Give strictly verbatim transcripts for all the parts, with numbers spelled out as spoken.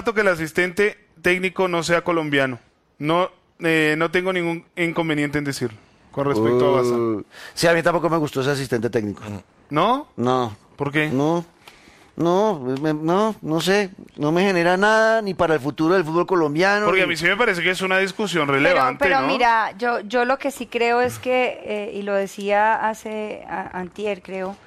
comparto que el asistente técnico no sea colombiano. No, eh, no tengo ningún inconveniente en decirlo con respecto uh, a Baza. Sí, a mí tampoco me gustó ese asistente técnico. ¿No? No. ¿Por qué? No. No, me, no, no sé, no me genera nada ni para el futuro del fútbol colombiano. Porque ni... a mí sí me parece que es una discusión relevante, Pero, pero ¿no? mira, yo, yo lo que sí creo es que, eh, y lo decía hace a, antier, creo,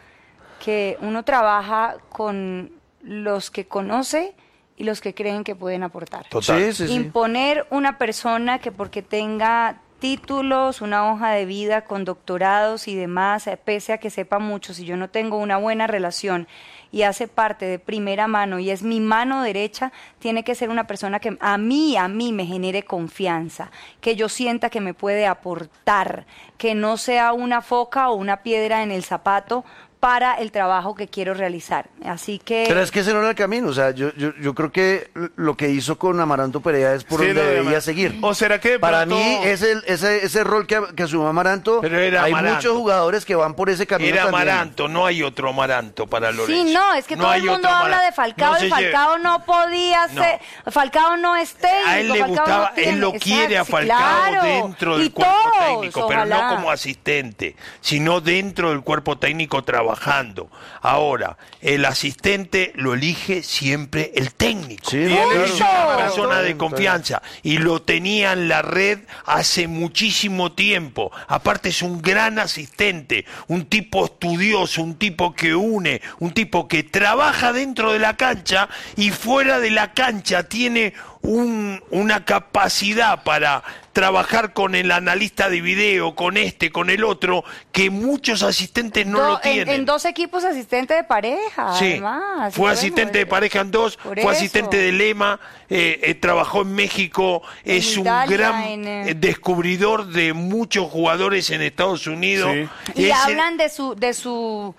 que uno trabaja con los que conoce y los que creen que pueden aportar. Total. Sí, sí, Imponer sí. una persona que porque tenga títulos, una hoja de vida con doctorados y demás, pese a que sepa mucho, si yo no tengo una buena relación y hace parte de primera mano y es mi mano derecha, tiene que ser una persona que a mí, a mí me genere confianza, que yo sienta que me puede aportar, que no sea una foca o una piedra en el zapato para el trabajo que quiero realizar. Así que... Pero es que ese no era el camino, o sea, yo, yo, yo creo que lo que hizo con Amaranto Perea es por Sí, donde lo de debía Amar- seguir. ¿O será que de Para pronto- mí, ese, ese, ese rol que, que asumió Amaranto, Pero era hay Amaranto. muchos jugadores que van por ese camino Era también. Amaranto, no hay otro Amaranto para Lorenzo. Sí, no, es que No todo hay el mundo otro habla Amaranto. de Falcao No y se lleve- Falcao no podía No. ser, Falcao no es técnico. A él le Falcao no gustaba, tiene- él lo quiere a Exacto, Falcao claro. dentro del Y cuerpo todos, técnico, pero ojalá. no como asistente, sino dentro del cuerpo técnico trabajando. Ahora, el asistente lo elige siempre el técnico. Sí, Y no, él Es eligió una a Amaranto. persona de confianza y lo tenía en la red hace muchísimo tiempo. Aparte es un gran asistente, un tipo estudioso, un tipo que une, un tipo que trabaja dentro de la cancha y fuera de la cancha tiene un, una capacidad para trabajar con el analista de video, con este, con el otro, que muchos asistentes no Do- lo en, tienen. en dos equipos asistente de pareja, Sí, además. fue ¿sí? asistente Bueno, de pareja en dos, por fue eso. asistente de Lema, eh, eh, trabajó en México, En es un Italia, gran en, eh, eh, descubridor de muchos jugadores en Estados Unidos. Sí. Y Es el- hablan de su... De su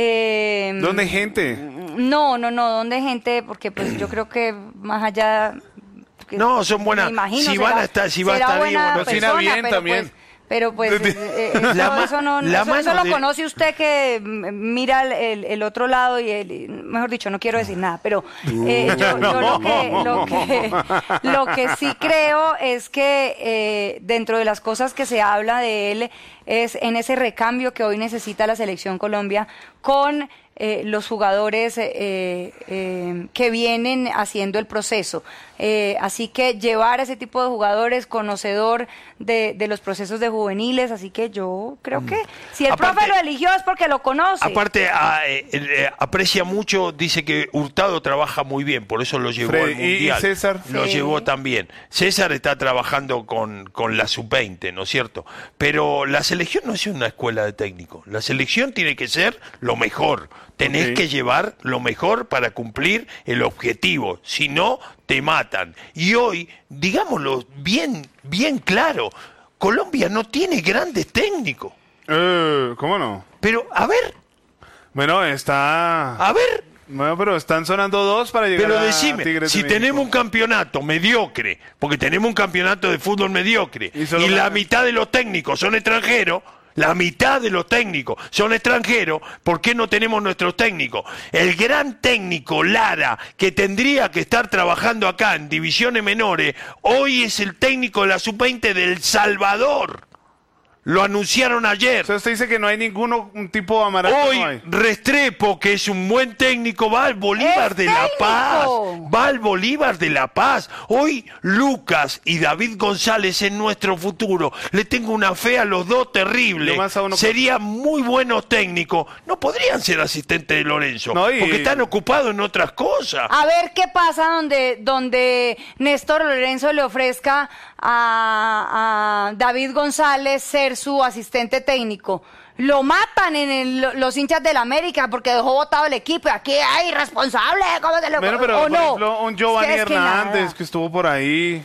eh, ¿Dónde hay gente? No, no, no, ¿dónde gente? Porque pues yo creo que más allá... que- No, son buenas. me imagino, Si van será- a estar, si va a será estar bien, buena bueno, cocina persona, bien pero también. Pues, pero pues eh, eh, eso, La ma- eso no, la eso, eso mano lo de- conoce usted que mm, mira el, el- el otro lado y el, mejor dicho, no quiero decir nada, pero eh, yo, yo lo, que, lo, que, lo que sí creo es que eh, dentro de las cosas que se habla de él es en ese recambio que hoy necesita la Selección Colombia con eh, los jugadores eh, eh, que vienen haciendo el proceso. Eh, así que llevar a ese tipo de jugadores, conocedor de, de los procesos de juveniles, así que yo creo que si el Aparte- profe lo eligió es porque lo conoce. Aparte, a- eh, eh, aprecia mucho, dice que Hurtado trabaja muy bien, por eso lo llevó Freddy, al ¿y- y Mundial. César? Lo Sí. llevó también. César está trabajando con, con la sub veinte, ¿no es cierto? Pero la selección no es una escuela de técnico. La selección tiene que ser lo mejor. Tenés Ok. que llevar lo mejor para cumplir el objetivo. Si no, te matan. Y hoy, digámoslo bien, bien claro, Colombia no tiene grandes técnicos. Eh, ¿Cómo no? Pero, a ver, Bueno, está... a ver, Bueno, pero están sonando dos para llegar pero a decime, Tigres si de México. tenemos un campeonato mediocre, porque tenemos un campeonato de fútbol mediocre, Y y, solo la ganan. mitad de los técnicos son extranjeros, la mitad de los técnicos son extranjeros, ¿por qué no tenemos nuestros técnicos? El gran técnico Lara, que tendría que estar trabajando acá en divisiones menores, hoy es el técnico de la sub veinte de El Salvador. Lo anunciaron ayer. O sea, usted dice que no hay ninguno, un tipo Amaranto, Hoy no hay. Restrepo, que es un buen técnico, va al Bolívar ¡Es de La Paz. técnico! Va al Bolívar de La Paz. Hoy Lucas y David González en nuestro futuro. Le tengo una fe a los dos terrible. Lo más a uno- Serían muy buenos técnicos. No podrían ser asistentes de Lorenzo. No, y- Porque están ocupados en otras cosas. A ver qué pasa donde, donde Néstor Lorenzo le ofrezca a, a David González ser su asistente técnico. Lo matan en el- los hinchas del América porque dejó votado el equipo. Aquí hay responsable. ¿Cómo se lo Bueno, pero o por no? ejemplo, un Giovanni Es que- es que Hernández nada. que estuvo por ahí.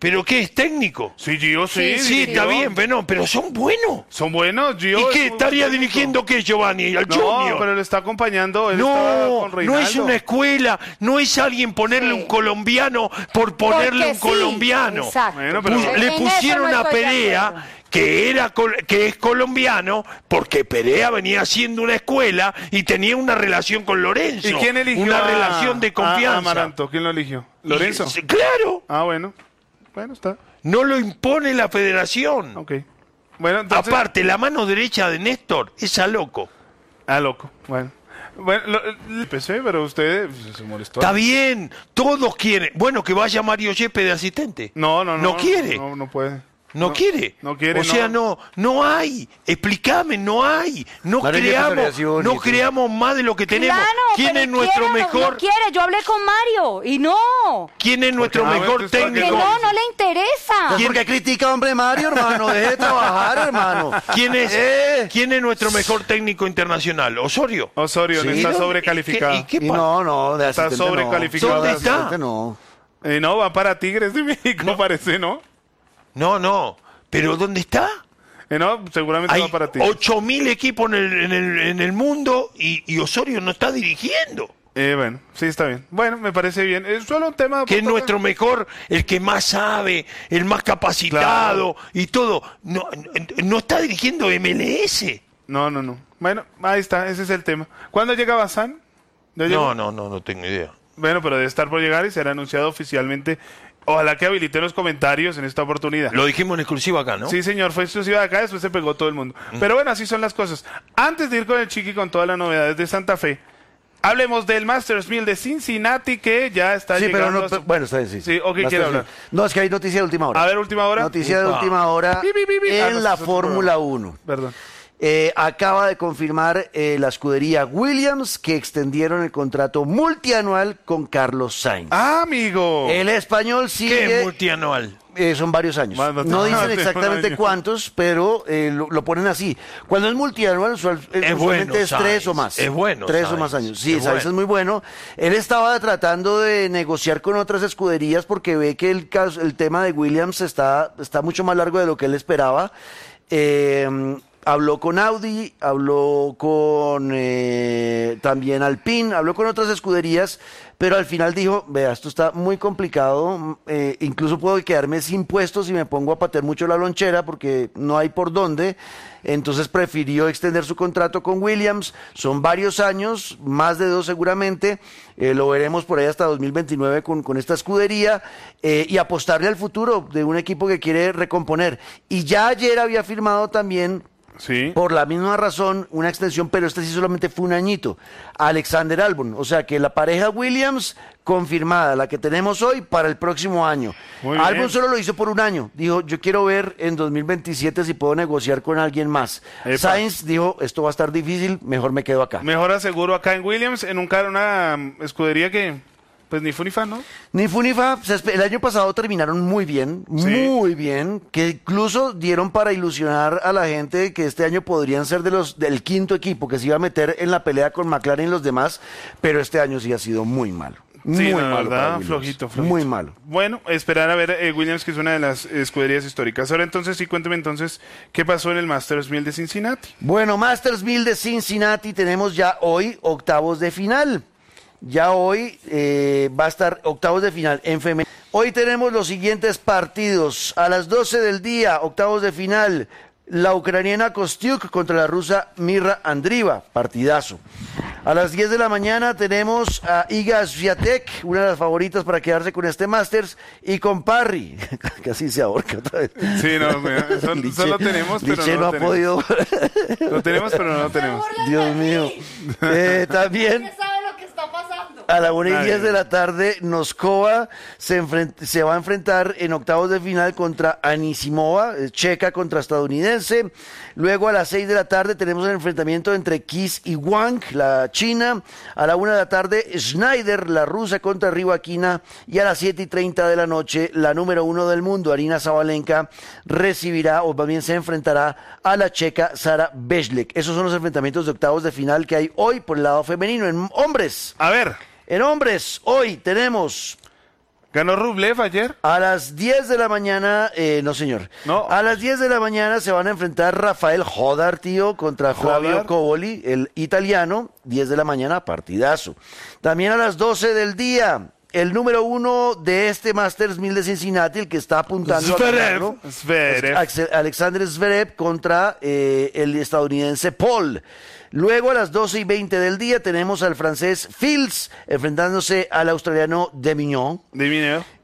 ¿Pero qué es técnico? Sí, Gio, sí. Sí, Sí, dirigió. está bien, pero no, pero son buenos. Son buenos, Gio. ¿Y es qué muy estaría buen técnico. dirigiendo qué, Giovanni? ¿Al No, Junior? pero le está acompañando. Él estaba No, con no Reinaldo. es una escuela, no es alguien ponerle Sí. un colombiano por ponerle Porque un sí, colombiano. exacto. Bueno, pero- Pu- En le eso pusieron no a estoy de Perea acuerdo. que era col- que es colombiano porque Perea venía haciendo una escuela y tenía una relación con Lorenzo. ¿Y quién eligió una a- relación de a- confianza. a Amaranto? ¿Quién lo eligió? ¿Lorenzo? Y- claro, Ah, bueno. Bueno, está. no lo impone la federación. Ok. Bueno, entonces... Aparte, la mano derecha de Néstor es a loco. Ah, loco. Bueno. Bueno, lo, el P C, pero usted pues, se molestó. Está bien, todos quieren. Bueno, que vaya Mario Yepes de asistente. No, no, no. No quiere. No, no puede. No, quiere. No quiere, O sea, no, no hay. Explícame, no hay. No Mario Yepes creamos, Aviación y no todo. creamos más de lo que tenemos. Claro, ¿Quién pero es nuestro quiere o no- mejor? No quiere, yo hablé con Mario y no. ¿Quién es nuestro ah, bueno, mejor entonces, ¿para qué Que técnico? no, no le interesa. Pues, ¿por qué critica, hombre, Mario, hermano? Deje de trabajar, hermano. ¿Quién es, Eh. ¿Quién es nuestro mejor técnico internacional? Osorio. Osorio Sí, está ¿no? sobrecalificado. ¿Y qué, y qué Y pa- no, no, de Está asistente no. sobrecalificado. ¿Dónde De está? asistente no. Eh, no, va para Tigres de México, parece, ¿no? No, no. ¿Pero dónde está? Eh, no, seguramente Hay va para Tigres. ocho mil equipos en el, en el, en el mundo y, y Osorio no está dirigiendo. Eh, bueno, sí, está bien. Bueno, me parece bien. Es solo un tema... Que es por- nuestro mejor, el que más sabe, el más capacitado y todo. No, no está dirigiendo M L S. No, no, no. Bueno, ahí está, ese es el tema. ¿Cuándo llega Bazán? ¿Ya llegó? No, no, no, no tengo idea. Bueno, pero debe estar por llegar y será anunciado oficialmente. Ojalá que habilite los comentarios en esta oportunidad. Lo dijimos en exclusiva acá, ¿no? Sí, señor, fue exclusiva de acá, después se pegó todo el mundo. Pero bueno, así son las cosas. Antes de ir con el Chiqui con todas las novedades de Santa Fe, hablemos del Masters mil de Cincinnati que ya está Sí, pero llegando no, a su- bueno, está bien, sí. Sí, ok, Basta, quiere sí. hablar. No, es que hay noticia de última hora. A ver, última hora. Noticia de Upa. última hora Pi, pi, pi, pi. Ah, no, en la ese es otro Fórmula programa. uno. Perdón. Eh, acaba de confirmar eh, la escudería Williams que extendieron el contrato multianual con Carlos Sainz. Ah, amigo. El español ¿Qué sigue... es multianual? Eh, son varios años. Más- más- No más dicen de un exactamente año. cuántos, pero eh, lo, lo ponen así. Cuando es multianual, usual, eh, Es usualmente bueno, es tres Sainz. o más. Es bueno, Tres o Sainz. más años. Sí, Es Sainz bueno. es muy bueno. Él estaba tratando de negociar con otras escuderías porque ve que el, caso- el tema de Williams está, está mucho más largo de lo que él esperaba. Eh, Habló con Audi, habló con eh, también Alpine, habló con otras escuderías, pero al final dijo, vea, esto está muy complicado, eh, incluso puedo quedarme sin puestos si me pongo a patear mucho la lonchera porque no hay por dónde. Entonces prefirió extender su contrato con Williams, son varios años, más de dos seguramente, eh, lo veremos por ahí hasta dos mil veintinueve con, con esta escudería eh, y apostarle al futuro de un equipo que quiere recomponer. Y ya ayer había firmado también Sí. por la misma razón, una extensión, pero este sí solamente fue un añito. Alexander Albon, o sea que la pareja Williams confirmada, la que tenemos hoy, para el próximo año. Muy Albon bien. solo lo hizo por un año. Dijo, yo quiero ver en dos mil veintisiete si puedo negociar con alguien más. Epa. Sainz dijo, esto va a estar difícil, mejor me quedo acá. Mejor aseguro acá en Williams, en un car- una um, escudería que, pues ni fu ni fa, ¿no? Ni fu ni fa, se espe- el año pasado terminaron muy bien, Sí. muy bien, que incluso dieron para ilusionar a la gente que este año podrían ser de los del quinto equipo que se iba a meter en la pelea con McLaren y los demás, pero este año sí ha sido muy malo. Muy Sí, la malo para verdad, Williams. flojito, flojito. Muy malo. Bueno, esperar a ver eh, Williams, que es una de las escuderías históricas. Ahora entonces, sí, cuénteme entonces, ¿qué pasó en el Masters mil de Cincinnati? Bueno, Masters mil de Cincinnati tenemos ya hoy octavos de final. Ya hoy eh, va a estar octavos de final en femenino. Hoy tenemos los siguientes partidos. A las doce del día, octavos de final. La ucraniana Kostiuk contra la rusa Mirra Andriva. Partidazo. A las diez de la mañana tenemos a Iga Swiatek, una de las favoritas para quedarse con este Masters, y con Parry. Casi se ahorca otra vez. Sí, no, mira, eso, eso lo tenemos, pero Liche no, no lo ha tenemos. podido. Lo tenemos, pero no lo tenemos. Dios mío. Eh, también sabe lo que está pasando? a la una y Nadie. diez de la tarde, Noskova se, enfrent- se va a enfrentar en octavos de final contra Anisimova, eh, checa contra estadounidense. Luego a las seis de la tarde tenemos el enfrentamiento entre Kiss y Wang, la china. A la una de la tarde, Schneider, la rusa, contra Rybakina. Y a las siete y treinta de la noche, la número uno del mundo, Arina Sabalenka, recibirá, o más bien se enfrentará a la checa Sara Beslek. Esos son los enfrentamientos de octavos de final que hay hoy por el lado femenino. En hombres, A ver, en hombres, hoy tenemos ¿Ganó Rublev ayer? A las diez de la mañana, eh, no señor. No. A las diez de la mañana se van a enfrentar Rafael Hodar, tío, contra Flavio Hodar. Coboli, el italiano. diez de la mañana, partidazo. También a las doce del día, el número uno de este Masters mil de Cincinnati, el que está apuntando Zverev. a ganarlo, Zverev. Axel- Alexander Zverev contra eh, el estadounidense Paul. Luego a las doce y veinte del día tenemos al francés Fils enfrentándose al australiano Demignon. Divino.